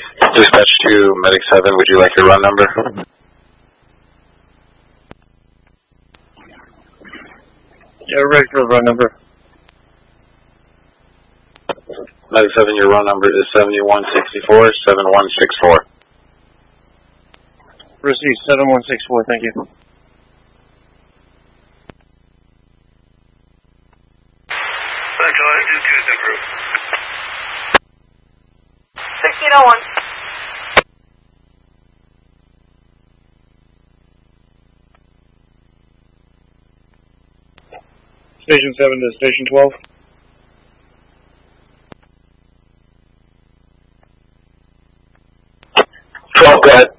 Dispatch to Medic 7, would you like your run number? Yeah, we're ready for the run number. Medic 7, your run number is 7164, 7164. Receive 7164, thank you. Central, I do Tuesday group. 1601. Station 7 to Station 12. Go ahead.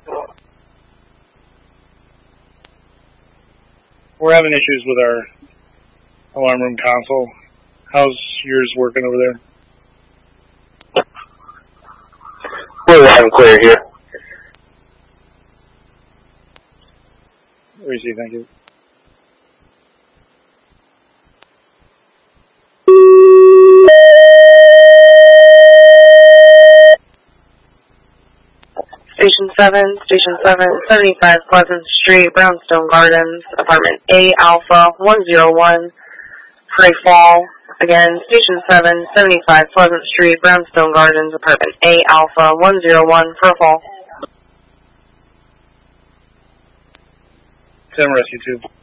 We're having issues with our alarm room console. How's yours working over there? We're loud and clear here. Receive, thank you. Station 7, 75 Pleasant Street, Brownstone Gardens, Apartment A Alpha 101, Prairie Fall. Again, Station 7, 75 Pleasant Street, Brownstone Gardens, Apartment A Alpha 101, Prairie Fall. 10 Rescue 2.